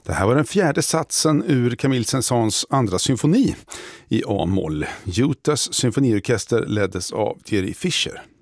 Det här var den fjärde satsen ur Camille Saint-Saëns andra symfoni i A-moll. Utahs symfoniorkester leddes av Thierry Fischer.